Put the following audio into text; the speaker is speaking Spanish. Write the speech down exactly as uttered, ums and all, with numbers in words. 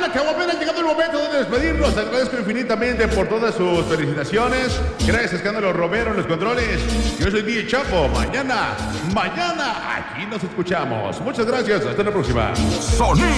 acabó, apenas llegando el momento de despedirnos. Agradezco infinitamente por todas sus felicitaciones. Gracias, Escándalo Romero en los controles. Yo soy D J Chapo. Mañana, mañana, aquí nos escuchamos. Muchas gracias, hasta la próxima. Sonido